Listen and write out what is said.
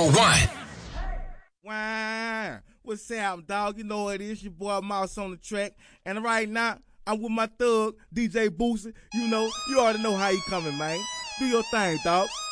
101. Wow. What's happening, dog? You know what it is. Your boy Mouse on the track. And right now, I'm with my thug, DJ Boosie. You already know how he coming, man. Do your thing, dog.